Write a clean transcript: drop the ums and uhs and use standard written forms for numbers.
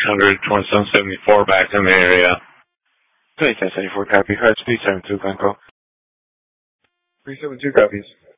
600, 2774 back in the area. 2774 copy. Hard speed 72 Glencoe. 372 copies.